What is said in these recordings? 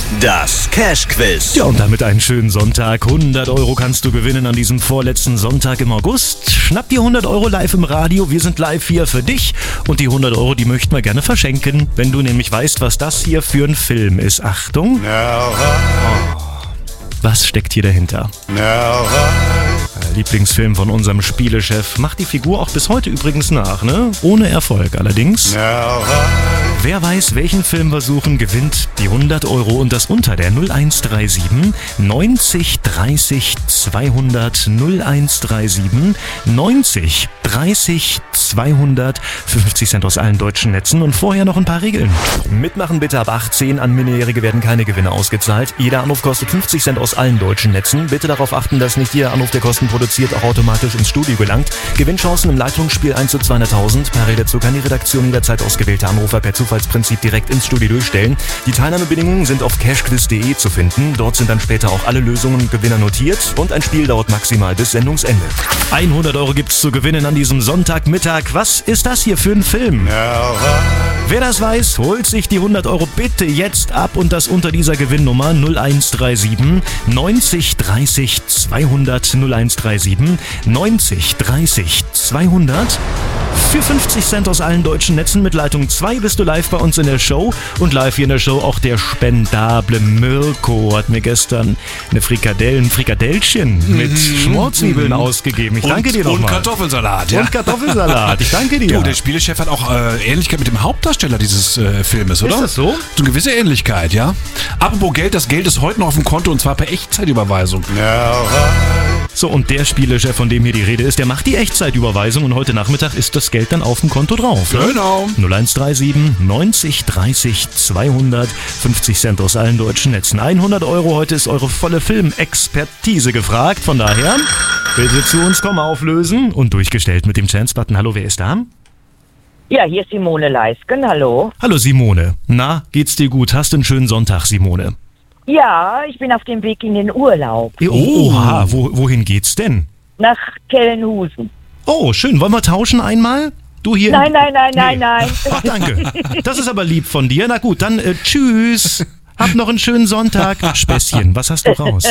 Das Cash-Quiz. Ja, und damit einen schönen Sonntag. 100 Euro kannst du gewinnen an diesem vorletzten Sonntag im August. Schnapp dir 100 Euro live im Radio. Wir sind live hier für dich. Und die 100 Euro, die möchten wir gerne verschenken. Wenn du nämlich weißt, was das hier für ein Film ist. Achtung. Was steckt hier dahinter? Lieblingsfilm von unserem Spielechef. Macht die Figur auch bis heute übrigens nach, ne? Ohne Erfolg allerdings. Wer weiß, welchen Film wir suchen, gewinnt die 100 Euro und das unter der 0137 90 30 200 0137 90 30 200 50 Cent aus allen deutschen Netzen und vorher noch ein paar Regeln. Mitmachen bitte ab 18, an Minderjährige werden keine Gewinne ausgezahlt. Jeder Anruf kostet 50 Cent aus allen deutschen Netzen. Bitte darauf achten, dass nicht jeder Anruf, der Kosten produziert, auch automatisch ins Studio gelangt. Gewinnchancen im Leitungsspiel 1 zu 200.000. Parallel dazu kann die Redaktion jederzeit ausgewählte Anrufer per Zufallsprinzip direkt ins Studio durchstellen. Die Teilnahmebedingungen sind auf cashquiz.de zu finden. Dort sind dann später auch alle Lösungen und Gewinner notiert und ein Spiel dauert maximal bis Sendungsende. 100 Euro gibt's zu gewinnen an diesem Sonntagmittag. Was ist das hier für ein Film? Wer das weiß, holt sich die 100 Euro bitte jetzt ab und das unter dieser Gewinnnummer 0137 90 30 200 0137 90 30 200. Für 50 Cent aus allen deutschen Netzen mit Leitung 2 bist du live bei uns in der Show. Und live hier in der Show auch der spendable Mirko hat mir gestern ein Frikadellchen mit Schmorzwiebeln ausgegeben. Ich danke dir nochmal. Und Kartoffelsalat, ja. Und Kartoffelsalat, ich danke dir. Du, der Spielechef hat auch Ähnlichkeit mit dem Hauptdarsteller dieses Filmes, oder? Ist das so? So eine gewisse Ähnlichkeit, ja. Apropos Geld, das Geld ist heute noch auf dem Konto und zwar per Echtzeitüberweisung. So, und der Spielechef, von dem hier die Rede ist, der macht die Echtzeitüberweisung und heute Nachmittag ist das Geld dann auf dem Konto drauf. Ne? Genau. 0137 90 30 200 50 Cent aus allen deutschen Netzen. 100 Euro, heute ist eure volle Filmexpertise gefragt. Von daher, bitte zu uns kommen, auflösen und durchgestellt mit dem Chance-Button. Hallo, wer ist da? Ja, hier ist Simone Leisken, hallo. Hallo Simone. Na, geht's dir gut? Hast du einen schönen Sonntag, Simone? Ja, ich bin auf dem Weg in den Urlaub. Oha, wohin geht's denn? Nach Kellenhusen. Oh, schön. Wollen wir tauschen einmal? Du hier? Nein. Ach, danke. Das ist aber lieb von dir. Na gut, dann tschüss. Hab noch einen schönen Sonntag. Späßchen, was hast du raus?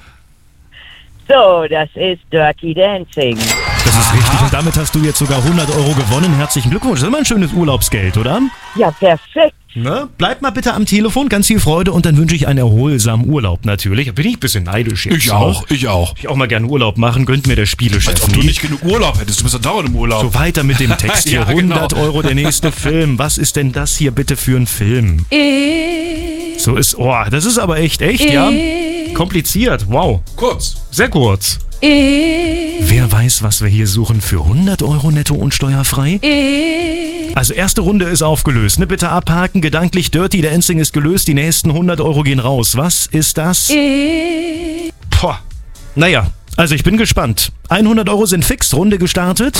So, das ist Dirty Dancing. Das ist richtig. Und damit hast du jetzt sogar 100 Euro gewonnen. Herzlichen Glückwunsch. Das ist immer ein schönes Urlaubsgeld, oder? Ja, perfekt. Ne? Bleib mal bitte am Telefon. Ganz viel Freude und dann wünsche ich einen erholsamen Urlaub natürlich. Da bin ich ein bisschen neidisch jetzt. Ich auch. Ich auch mal gerne Urlaub machen. Gönnt mir der Spielechef. Als ob du nicht genug Urlaub hättest. Du bist ja dauernd im Urlaub. So, weiter mit dem Text hier. Ja, genau. 100 Euro, der nächste Film. Was ist denn das hier bitte für ein Film? So ist, das ist aber echt, ja? Kompliziert, wow. Kurz. Sehr kurz. Wer weiß, was wir hier suchen für 100 Euro netto und steuerfrei? Also erste Runde ist aufgelöst, ne? Bitte abhaken, gedanklich Dirty Dancing ist gelöst, die nächsten 100 Euro gehen raus. Was ist das? Naja, also ich bin gespannt. 100 Euro sind fix, Runde gestartet.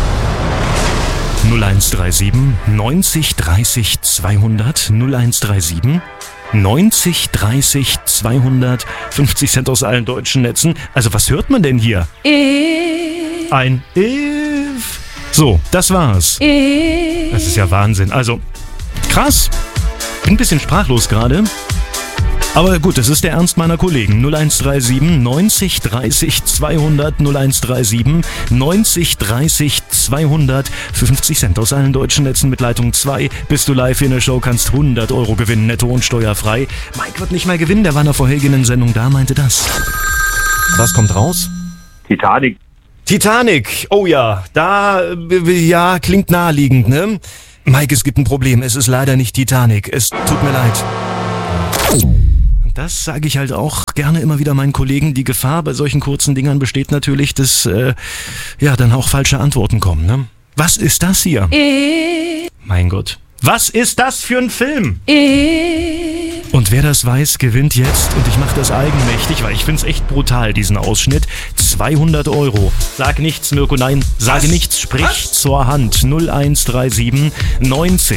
0137 90 30 200 0137 90 30 200 50 Cent aus allen deutschen Netzen. Also was hört man denn hier? Ein If. So, das war's. Das ist ja Wahnsinn. Also, krass. Bin ein bisschen sprachlos gerade. Aber gut, das ist der Ernst meiner Kollegen. 0137 90 30 200 0137 90 30 200 für 50 Cent aus allen deutschen Netzen mit Leitung 2. Bist du live in der Show, kannst 100 Euro gewinnen, netto und steuerfrei. Mike wird nicht mehr gewinnen, der war in der vorhergehenden Sendung da, meinte das. Was kommt raus? Titanic, oh ja, ja, klingt naheliegend, ne? Mike, es gibt ein Problem, es ist leider nicht Titanic, es tut mir leid. Das sage ich halt auch gerne immer wieder meinen Kollegen. Die Gefahr bei solchen kurzen Dingern besteht natürlich, dass dann auch falsche Antworten kommen. Ne? Was ist das hier? Mein Gott. Was ist das für ein Film? Und wer das weiß, gewinnt jetzt. Und ich mache das eigenmächtig, weil ich finde es echt brutal, diesen Ausschnitt. 200 Euro. Sag nichts, Mirko, nein. Sage nichts, sprich zur Hand. 0137 90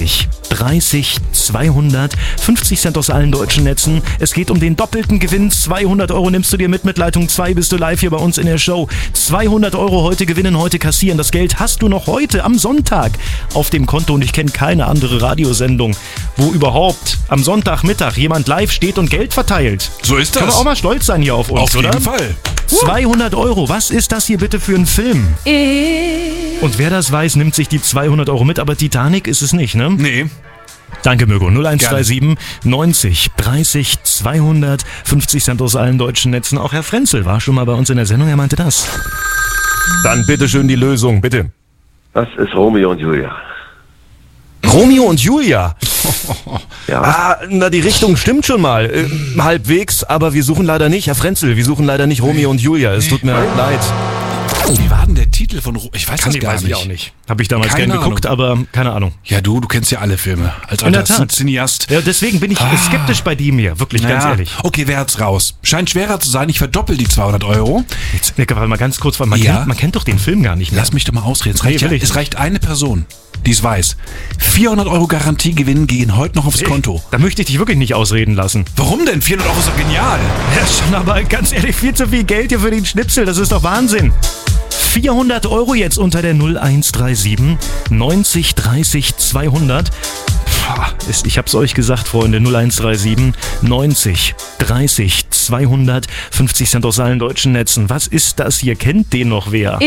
30 200, 50 Cent aus allen deutschen Netzen. Es geht um den doppelten Gewinn. 200 Euro nimmst du dir mit Leitung 2, bist du live hier bei uns in der Show. 200 Euro heute gewinnen, heute kassieren. Das Geld hast du noch heute am Sonntag auf dem Konto und ich kenne keine andere Radiosendung, wo überhaupt am Sonntagmittag jemand live steht und Geld verteilt. So ist das. Können wir auch mal stolz sein hier auf uns, oder? Auf jeden Fall. 200 Euro, was ist das hier bitte für ein Film? Und wer das weiß, nimmt sich die 200 Euro mit, aber Titanic ist es nicht, ne? Nee. Danke, Mirko. 0137 90 30 200, 50 Cent aus allen deutschen Netzen. Auch Herr Frenzel war schon mal bei uns in der Sendung, er meinte das. Dann bitteschön die Lösung, bitte. Das ist Romeo und Julia. Romeo und Julia? Ja. Na, die Richtung stimmt schon mal. Halbwegs, aber wir suchen leider nicht, Herr Frenzel, wir suchen leider nicht Romeo und Julia. Es tut mir leid. Wie war denn der Titel von Ich weiß das gar weiß nicht. ich auch nicht. Habe ich damals Keine gern geguckt, aber keine Ahnung. Ja, du kennst ja alle Filme. Als In der alter Tat. Cineast. Ja, deswegen bin ich skeptisch bei dem hier, wirklich ganz ehrlich. Okay, wer hat's raus? Scheint schwerer zu sein, ich verdoppel die 200 Euro. Jetzt, mal ganz kurz, weil man, Ja. man kennt doch den Film gar nicht mehr. Lass mich doch mal ausreden. Es Nee, reicht, will ich es reicht eine Person, die es weiß. 400 Euro Garantiegewinn gehen heute noch aufs Konto. Da möchte ich dich wirklich nicht ausreden lassen. Warum denn? 400 Euro ist doch genial. Ja, schon, aber ganz ehrlich, viel zu viel Geld hier für den Schnipsel, das ist doch Wahnsinn. 400 Euro jetzt unter der 0137 90 30 200. Ich hab's euch gesagt, Freunde, 0137 90 30 200, 50 Cent aus allen deutschen Netzen. Was ist das hier? Kennt den noch wer?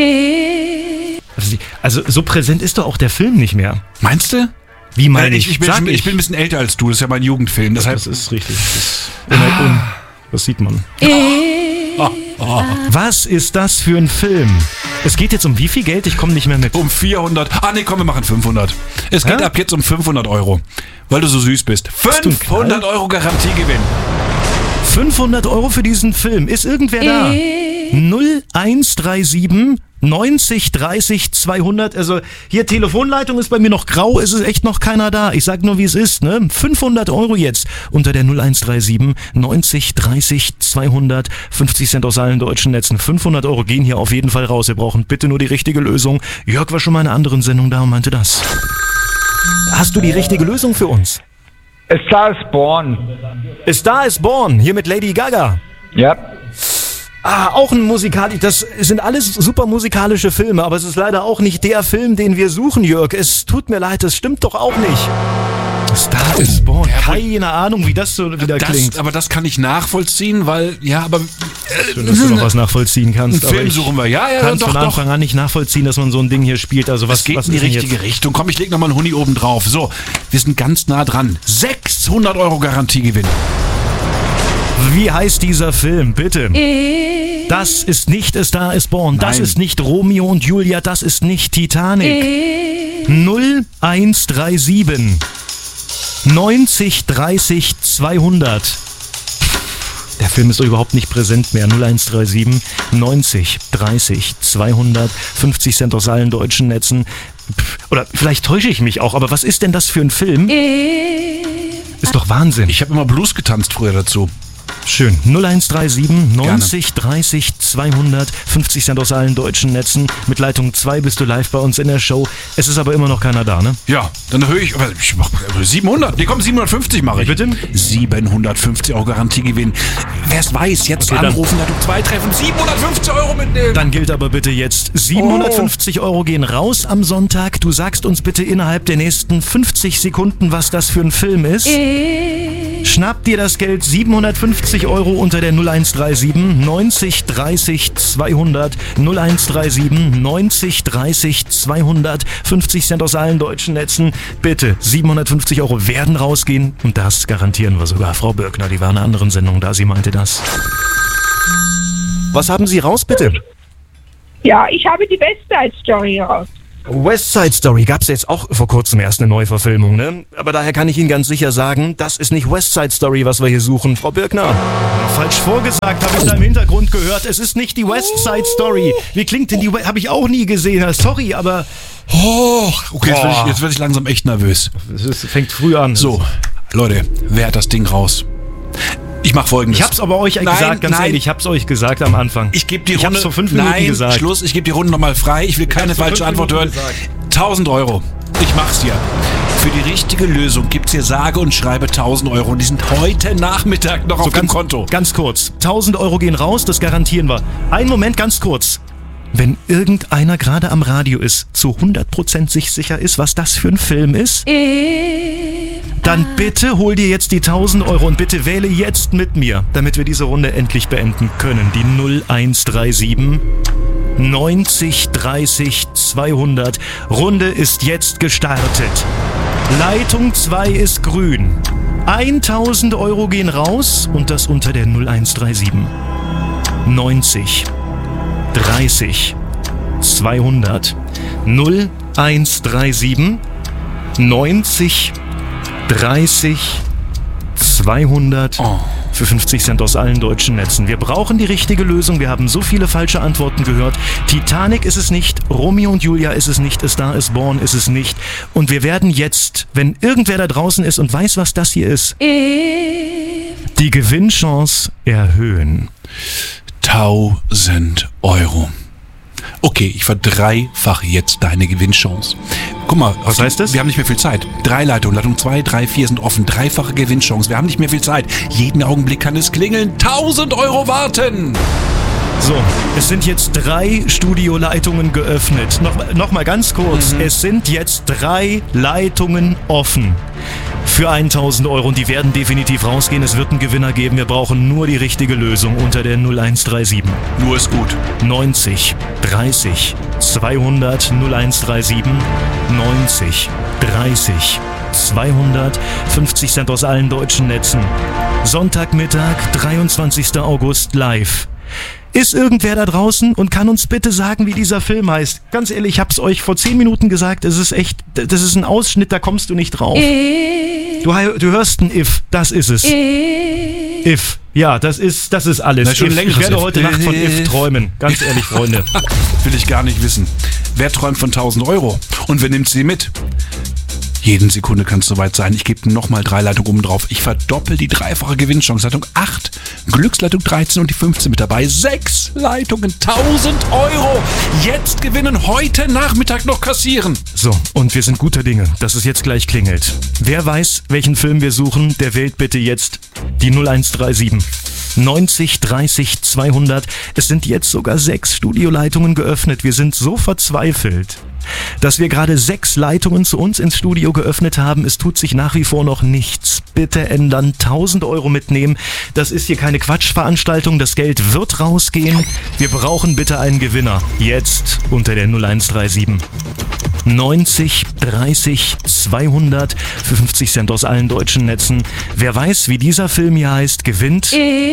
Also so präsent ist doch auch der Film nicht mehr. Meinst du? Wie meine Ich bin ein bisschen älter als du, das ist ja mein Jugendfilm. Deshalb Das ist richtig. Das sieht man. Was ist das für ein Film? Es geht jetzt um wie viel Geld? Ich komme nicht mehr mit. um 400. Nee, komm, wir machen 500. Es geht Hä? ab jetzt um 500 Euro. Weil du so süß bist. du ein 500 Euro Garantiegewinn. 500 Euro für diesen Film. Ist irgendwer da? 0137 90 30 200. Also hier Telefonleitung ist bei mir noch grau. Es ist echt noch keiner da. Ich sag nur, wie es ist. Ne? 500 Euro jetzt unter der 0137 90 30 200. 50 Cent aus allen deutschen Netzen. 500 Euro gehen hier auf jeden Fall raus. Wir brauchen bitte nur die richtige Lösung. Jörg war schon mal in einer anderen Sendung da und meinte das. Hast du die richtige Lösung für uns? A Star is Born. A Star is Born, hier mit Lady Gaga. Ja. Auch ein musikalisch, das sind alles super musikalische Filme, aber es ist leider auch nicht der Film, den wir suchen, Jörg. Es tut mir leid, das stimmt doch auch nicht. Star is Born, keine Ahnung, wie das so wieder klingt. Aber das kann ich nachvollziehen, weil, Schön, dass du noch was nachvollziehen kannst. einen aber Film ich suchen wir. Ja, kann doch, von Anfang an nicht nachvollziehen, dass man so ein Ding hier spielt. Also was geht was in die ist denn richtige jetzt? Richtung. Komm, ich leg nochmal einen Huni oben drauf. So, wir sind ganz nah dran. 600 Euro Garantiegewinn. Wie heißt dieser Film, bitte? Das ist nicht A Star is Born, das Nein. ist nicht Romeo und Julia, das ist nicht Titanic. 0137 90 30 200. Der Film ist doch überhaupt nicht präsent mehr. 0137 90 30 200, 50 Cent aus allen deutschen Netzen. Oder vielleicht täusche ich mich auch, aber was ist denn das für ein Film? Ist doch Wahnsinn. Ich habe immer Blues getanzt früher dazu. Schön. 0137 90 30 200, 50 Cent aus allen deutschen Netzen. Mit Leitung 2 bist du live bei uns in der Show. Es ist aber immer noch keiner da, ne? Ja, dann erhöhe ich mach 700. Nee, komm, 750 mache ich. Bitte? 750 Euro Garantiegewinn. Wer es weiß, jetzt Okay, dann- anrufen, Leitung 2 treffen, 750 Euro mitnehmen. Dann gilt aber bitte jetzt 750 Euro gehen raus am Sonntag. Du sagst uns bitte innerhalb der nächsten 50 Sekunden, was das für ein Film ist. Schnapp dir das Geld, 750 Euro unter der 0137 90 30 200, 0137 90 30 200, 50 Cent aus allen deutschen Netzen. Bitte, 750 Euro werden rausgehen und das garantieren wir sogar. Frau Birkner, die war in einer anderen Sendung da, sie meinte das. Was haben Sie raus, bitte? Ja, ich habe die West Side Story raus. West Side Story gab's jetzt auch vor kurzem erst eine Neuverfilmung, ne? Aber daher kann ich Ihnen ganz sicher sagen, das ist nicht West Side Story, was wir hier suchen, Frau Birkner. Falsch vorgesagt, habe ich da im Hintergrund gehört. Es ist nicht die West Side Story. Wie klingt denn die Habe ich auch nie gesehen. Sorry, aber Okay, jetzt werd ich langsam echt nervös. es fängt früh an. So, Leute, wer hat das Ding raus? Ich mach Folgendes. Ich hab's aber euch gesagt, ganz ehrlich, ich hab's euch gesagt am Anfang. Ich gebe die Ich Runde. hab's vor 5 Minuten gesagt. Schluss, ich gebe die Runde nochmal frei. Ich will keine hab's vor falsche 5 Antwort hören. Minuten gesagt. 1000 Euro. Ich mach's dir. Für die richtige Lösung gibt's hier sage und schreibe 1.000 Euro. Und die sind heute Nachmittag noch auf dem Konto. Ganz kurz. 1.000 Euro gehen raus, das garantieren wir. Einen Moment, ganz kurz. Wenn irgendeiner gerade am Radio ist, zu 100% sich sicher ist, was das für ein Film ist, dann bitte hol dir jetzt die 1.000 Euro und bitte wähle jetzt mit mir, damit wir diese Runde endlich beenden können. Die 0137 90 30 200. Runde ist jetzt gestartet. Leitung 2 ist grün. 1.000 Euro gehen raus und das unter der 0137 90 30 200. 0137 90 30 200 für 50 Cent aus allen deutschen Netzen. Wir brauchen die richtige Lösung. Wir haben so viele falsche Antworten gehört. Titanic ist es nicht, Romeo und Julia ist es nicht, A Star is Born ist es nicht. Und wir werden jetzt, wenn irgendwer da draußen ist und weiß, was das hier ist, die Gewinnchance erhöhen. 1.000 Euro. Okay, ich verdreifache jetzt deine Gewinnchance. Guck mal, was heißt das? Wir haben nicht mehr viel Zeit. 3 Leitungen, Leitung 2, 3, 4 sind offen. Dreifache Gewinnchance. Wir haben nicht mehr viel Zeit. Jeden Augenblick kann es klingeln. 1.000 Euro warten. So, es sind jetzt 3 Studioleitungen geöffnet. Noch mal ganz kurz. Es sind jetzt 3 Leitungen offen für 1.000 Euro und die werden definitiv rausgehen. Es wird einen Gewinner geben. Wir brauchen nur die richtige Lösung unter der 0137. Nur ist gut. 90 30 200 0137 90 30 200 50 Cent aus allen deutschen Netzen. Sonntagmittag, 23. August live. Ist irgendwer da draußen und kann uns bitte sagen, wie dieser Film heißt? Ganz ehrlich, ich hab's euch vor 10 Minuten gesagt, das ist ein Ausschnitt, da kommst du nicht drauf. Du hörst ein If, das ist es. If, ja, das ist alles. Na, schon Ich werde heute Nacht von If träumen, ganz ehrlich, Freunde. Will ich gar nicht wissen. Wer träumt von 1.000 Euro? Und wer nimmt sie mit? Jeden Sekunde kann es soweit sein. Ich gebe nochmal 3 Leitungen oben drauf. Ich verdoppel die dreifache Gewinnchance. Leitung 8, Glücksleitung 13 und die 15 mit dabei. 6 Leitungen, 1.000 Euro. Jetzt gewinnen, heute Nachmittag noch kassieren. So, und wir sind guter Dinge, dass es jetzt gleich klingelt. Wer weiß, welchen Film wir suchen, der wählt bitte jetzt die 0137. 90 30 200. Es sind jetzt sogar 6 Studioleitungen geöffnet. Wir sind so verzweifelt, dass wir gerade 6 Leitungen zu uns ins Studio geöffnet haben. Es tut sich nach wie vor noch nichts. Bitte ändern, 1.000 Euro mitnehmen. Das ist hier keine Quatschveranstaltung. Das Geld wird rausgehen. Wir brauchen bitte einen Gewinner. Jetzt unter der 0137. 90 30 200 für 50 Cent aus allen deutschen Netzen. Wer weiß, wie dieser Film hier heißt, gewinnt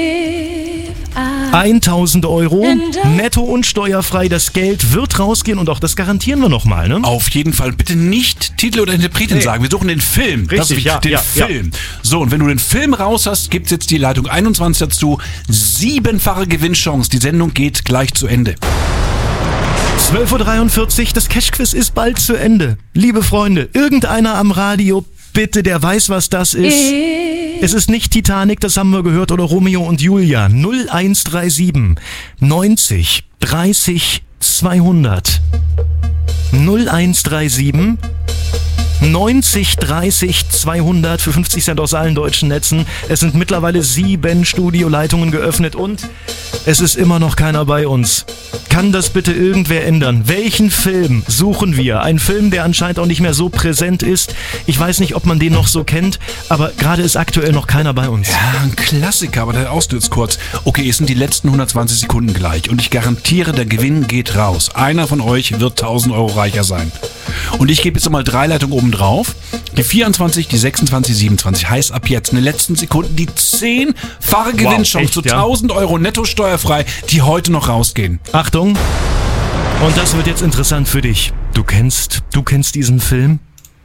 1.000 Euro, netto und steuerfrei. Das Geld wird rausgehen und auch das garantieren wir nochmal, ne? Auf jeden Fall. Bitte nicht Titel oder Interpretin sagen. Wir suchen den Film. Richtig, den Film. Ja. So, und wenn du den Film raus hast, gibt's jetzt die Leitung 21 dazu. 7-fache Gewinnchance. Die Sendung geht gleich zu Ende. 12.43 Uhr, das Cashquiz ist bald zu Ende. Liebe Freunde, irgendeiner am Radio, bitte, der weiß, was das ist. Es ist nicht Titanic, das haben wir gehört, oder Romeo und Julia. 0137 90 30 200. 0137 90 30 200 für 50 Cent aus allen deutschen Netzen. Es sind mittlerweile 7 Studioleitungen geöffnet und es ist immer noch keiner bei uns. Kann das bitte irgendwer ändern? Welchen Film suchen wir? Ein Film, der anscheinend auch nicht mehr so präsent ist. Ich weiß nicht, ob man den noch so kennt, aber gerade ist aktuell noch keiner bei uns. Ja, ein Klassiker, aber der Ausdruck kurz. Okay, es sind die letzten 120 Sekunden gleich und ich garantiere, der Gewinn geht raus. Einer von euch wird 1.000 Euro reicher sein. Und ich gebe jetzt nochmal 3 Leitungen oben drauf. Die 24, die 26, 27. Heißt ab jetzt in den letzten Sekunden die 10-fache Gewinnchance zu 1.000 Euro netto steuerfrei, die heute noch rausgehen. Achtung! Und das wird jetzt interessant für dich. Du kennst diesen Film?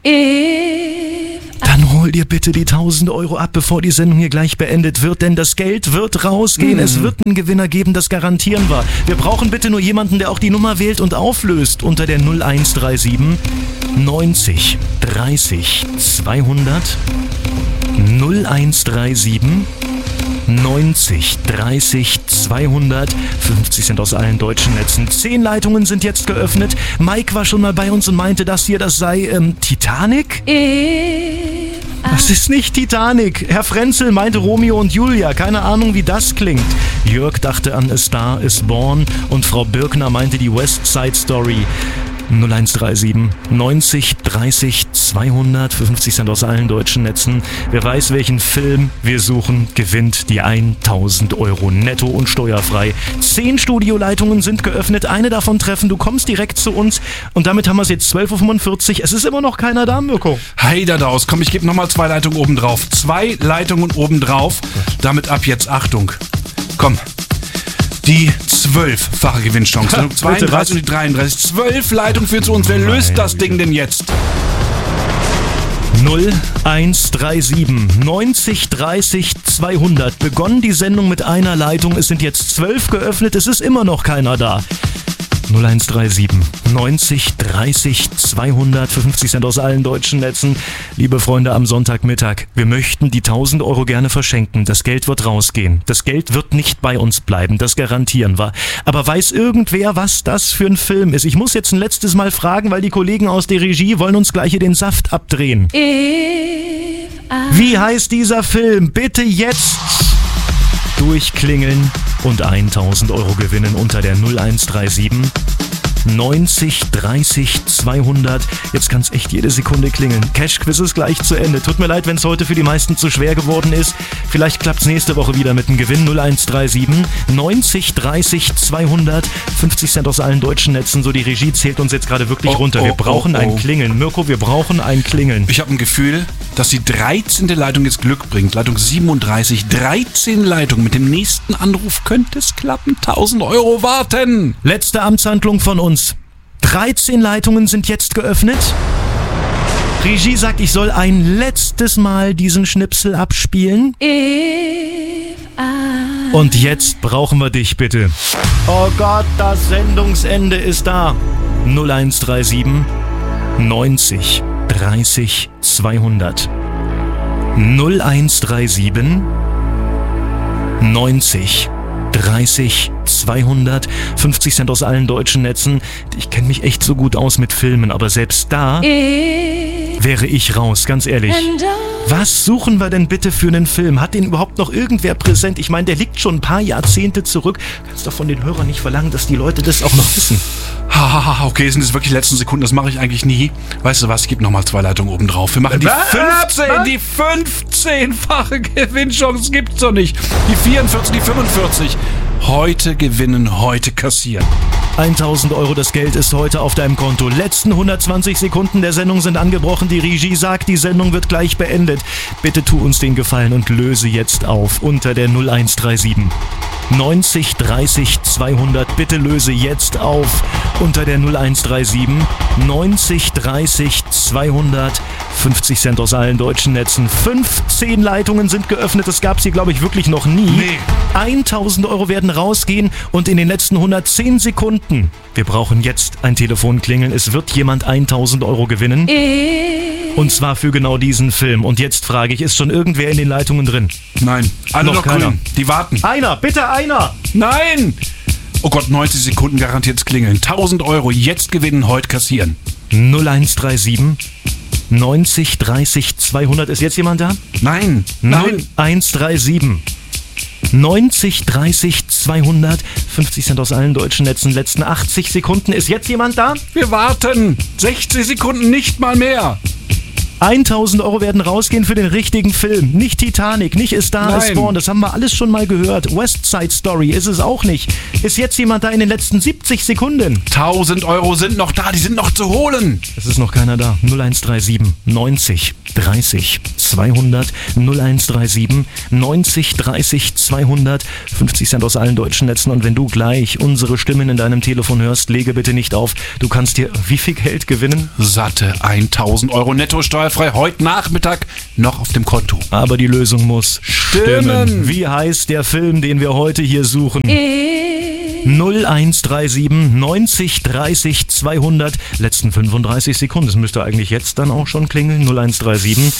Dann hol dir bitte die 1.000 Euro ab, bevor die Sendung hier gleich beendet wird, denn das Geld wird rausgehen. Es wird einen Gewinner geben, das garantieren wir. Wir brauchen bitte nur jemanden, der auch die Nummer wählt und auflöst unter der 0137 90 30 200. 0137 90 30 200. 50 Cent aus allen deutschen Netzen. 10 Leitungen sind jetzt geöffnet. Mike war schon mal bei uns und meinte, das sei Titanic? Das ist nicht Titanic. Herr Frenzel meinte Romeo und Julia. Keine Ahnung, wie das klingt. Jörg dachte an A Star is Born und Frau Birkner meinte die West Side Story. 0137 90 30 200 für 50 Cent aus allen deutschen Netzen. Wer weiß, welchen Film wir suchen, gewinnt die 1000 Euro netto und steuerfrei. 10 Studioleitungen sind geöffnet, eine davon treffen. Du kommst direkt zu uns und damit haben wir es jetzt 12.45 Uhr. Es ist immer noch keiner da, Mirko. Hey, da draus. Komm, ich gebe nochmal 2 Leitungen oben drauf. 2 Leitungen oben drauf. Damit ab jetzt Achtung. Komm. Die 12-fache Gewinnchance. 32 und die 33. 12 Leitungen für zu uns. Wer löst das Ding denn jetzt? 0137 90 30 200. Begonnen die Sendung mit einer Leitung. Es sind jetzt 12 geöffnet. Es ist immer noch keiner da. 0137 90 30 200 für 50 Cent aus allen deutschen Netzen. Liebe Freunde, am Sonntagmittag, wir möchten die 1000 Euro gerne verschenken. Das Geld wird rausgehen. Das Geld wird nicht bei uns bleiben, das garantieren wir. Aber weiß irgendwer, was das für ein Film ist? Ich muss jetzt ein letztes Mal fragen, weil die Kollegen aus der Regie wollen uns gleich hier den Saft abdrehen. Wie heißt dieser Film? Bitte jetzt durchklingeln und 1000 Euro gewinnen unter der 0137 90 30 200. Jetzt kann es echt jede Sekunde klingeln. Cash-Quiz ist gleich zu Ende. Tut mir leid, wenn es heute für die meisten zu schwer geworden ist. Vielleicht klappt es nächste Woche wieder mit einem Gewinn. 0137 90 30 200. 50 Cent aus allen deutschen Netzen. So, die Regie zählt uns jetzt gerade wirklich runter. Wir brauchen ein Klingeln. Mirko, wir brauchen ein Klingeln. Ich habe ein Gefühl, dass die 13. Leitung jetzt Glück bringt. Leitung 37. 13 Leitungen. Mit dem nächsten Anruf könnte es klappen. 1000 Euro warten. Letzte Amtshandlung von uns. 13 Leitungen sind jetzt geöffnet. Regie sagt, ich soll ein letztes Mal diesen Schnipsel abspielen. Und jetzt brauchen wir dich bitte. Oh Gott, das Sendungsende ist da. 0137 90 30 200. 0137 90 30 200. 50 Cent aus allen deutschen Netzen. Ich kenne mich echt so gut aus mit Filmen, aber selbst da wäre ich raus, ganz ehrlich. Was suchen wir denn bitte für einen Film? Hat den überhaupt noch irgendwer präsent? Ich meine, der liegt schon ein paar Jahrzehnte zurück. Kannst doch von den Hörern nicht verlangen, dass die Leute das auch noch wissen. Okay, sind das wirklich die letzten Sekunden? Das mache ich eigentlich nie. Weißt du was, ich gebe nochmal 2 Leitungen oben drauf. Wir machen die 15, die 15-fache Gewinnchance gibt's doch nicht. Die 44, die 45. Heute gewinnen, heute kassieren. 1000 Euro, das Geld ist heute auf deinem Konto. Letzten 120 Sekunden der Sendung sind angebrochen. Die Regie sagt, die Sendung wird gleich beendet. Bitte tu uns den Gefallen und löse jetzt auf unter der 0137 90 30 200. Bitte löse jetzt auf unter der 0137 90 30 200. 50 Cent aus allen deutschen Netzen. 15 Leitungen sind geöffnet. Das gab es hier, glaube ich, wirklich noch nie. Nee. 1000 Euro werden rausgehen und in den letzten 110 Sekunden. Wir brauchen jetzt ein Telefon klingeln. Es wird jemand 1000 Euro gewinnen. Und zwar für genau diesen Film. Und jetzt frage ich, ist schon irgendwer in den Leitungen drin? Nein, alle noch keiner. grün. Die warten. Einer, bitte einer! Nein! Oh Gott, 90 Sekunden garantiert klingeln. 1000 Euro jetzt gewinnen, heute kassieren. 0137 90 30 200. Ist jetzt jemand da? Nein. 0137 90 30 200. 50 Cent aus allen deutschen Netzen. Letzten 80 Sekunden. Ist jetzt jemand da? Wir warten. 60 Sekunden, nicht mal mehr. 1000 Euro werden rausgehen für den richtigen Film. Nicht Titanic, nicht A Star is Born, das haben wir alles schon mal gehört. West Side Story ist es auch nicht. Ist jetzt jemand da in den letzten 70 Sekunden? 1000 Euro sind noch da, die sind noch zu holen. Es ist noch keiner da. 0137 90 30 200. 0137 90 30 200. 50 Cent aus allen deutschen Netzen. Und wenn du gleich unsere Stimmen in deinem Telefon hörst, lege bitte nicht auf. Du kannst dir wie viel Geld gewinnen? Satte 1000 Euro netto steuerfrei heute Nachmittag noch auf dem Konto. Aber die Lösung muss stimmen. Wie heißt der Film, den wir heute hier suchen? 0137 90 30 200. Letzten 35 Sekunden. Das müsste eigentlich jetzt dann auch schon klingeln. 0137